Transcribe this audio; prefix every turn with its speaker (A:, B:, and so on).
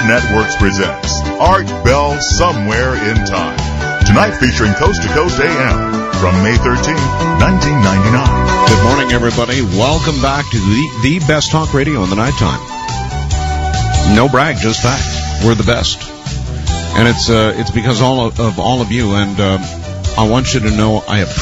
A: Networks presents Art Bell Somewhere in Time. Tonight featuring Coast to Coast AM from May 13, 1999.
B: Good morning, everybody. Welcome back to the best talk radio in the nighttime. No brag, just fact. We're the best. And it's because of all of you, and I want you to know I appreciate